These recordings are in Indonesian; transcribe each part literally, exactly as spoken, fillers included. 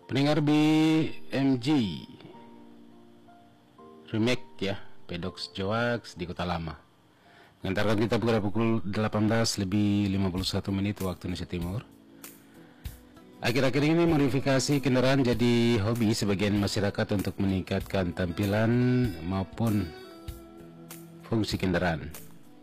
Pendengar B M G remake ya, Pedox Joax di Kota Lama mengantarkan kita pada pukul delapan belas lebih lima puluh satu menit waktu Indonesia Timur. Akhir-akhir ini modifikasi kendaraan jadi hobi sebagian masyarakat untuk meningkatkan tampilan maupun fungsi kendaraan.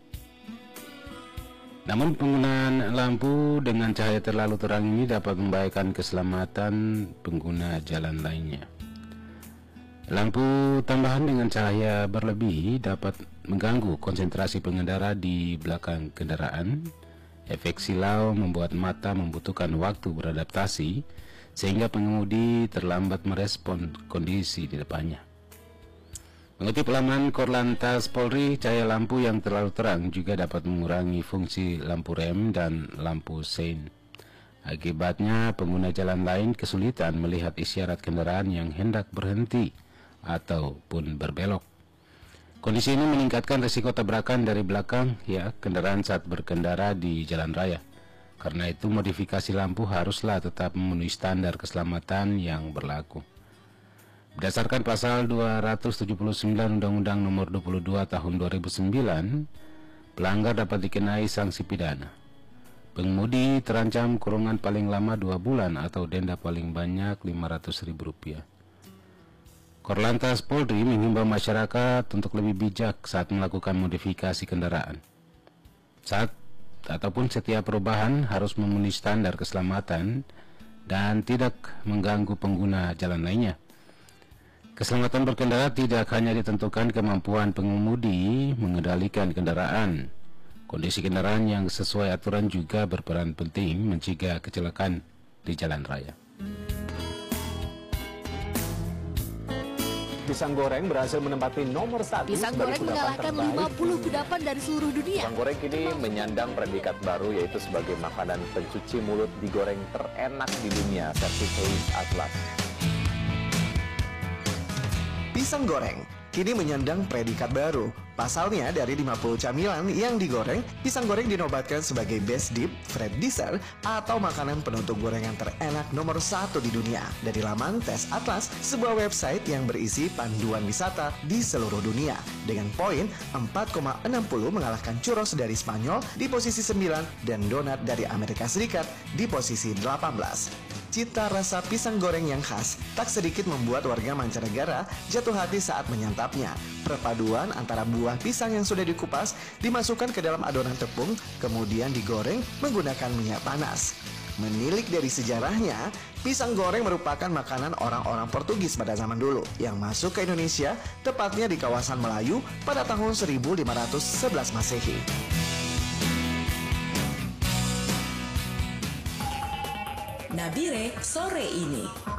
Namun penggunaan lampu dengan cahaya terlalu terang ini dapat membahayakan keselamatan pengguna jalan lainnya. Lampu tambahan dengan cahaya berlebih dapat mengganggu konsentrasi pengendara di belakang kendaraan. Efek silau membuat mata membutuhkan waktu beradaptasi sehingga pengemudi terlambat merespon kondisi di depannya. Mengutip laman Korlantas Polri, cahaya lampu yang terlalu terang juga dapat mengurangi fungsi lampu rem dan lampu sein. Akibatnya, pengguna jalan lain kesulitan melihat isyarat kendaraan yang hendak berhenti ataupun berbelok. Kondisi ini meningkatkan risiko tabrakan dari belakang ya kendaraan saat berkendara di jalan raya. Karena itu, modifikasi lampu haruslah tetap memenuhi standar keselamatan yang berlaku. Berdasarkan pasal dua ratus tujuh puluh sembilan Undang-Undang Nomor dua puluh dua Tahun dua ribu sembilan, pelanggar dapat dikenai sanksi pidana. Pengemudi terancam kurungan paling lama dua bulan atau denda paling banyak lima ratus ribu rupiah. Korlantas Polri menghimbau masyarakat untuk lebih bijak saat melakukan modifikasi kendaraan. Saat ataupun setiap perubahan harus memenuhi standar keselamatan dan tidak mengganggu pengguna jalan lainnya. Keselamatan berkendara tidak hanya ditentukan kemampuan pengemudi mengendalikan kendaraan. Kondisi kendaraan yang sesuai aturan juga berperan penting mencegah kecelakaan di jalan raya. Pisang goreng berhasil menempati nomor satu. Pisang goreng mengalahkan lima puluh kudapan dari seluruh dunia. Pisang goreng kini menyandang predikat baru, yaitu sebagai makanan pencuci mulut digoreng terenak di dunia versi Taste Atlas. Pisang goreng kini menyandang predikat baru. Pasalnya, dari lima puluh camilan yang digoreng, pisang goreng dinobatkan sebagai best dip, Fred dessert, atau makanan penutup gorengan terenak nomor satu di dunia. Dari laman Taste Atlas, sebuah website yang berisi panduan wisata di seluruh dunia. Dengan poin empat koma enam puluh mengalahkan churros dari Spanyol di posisi sembilan dan donat dari Amerika Serikat di posisi delapan belas. Cita rasa pisang goreng yang khas tak sedikit membuat warga mancanegara jatuh hati saat menyantapnya. Perpaduan antara buah pisang yang sudah dikupas dimasukkan ke dalam adonan tepung, kemudian digoreng menggunakan minyak panas. Menilik dari sejarahnya, pisang goreng merupakan makanan orang-orang Portugis pada zaman dulu yang masuk ke Indonesia, tepatnya di kawasan Melayu pada tahun seribu lima ratus sebelas Masehi. Nabire sore ini.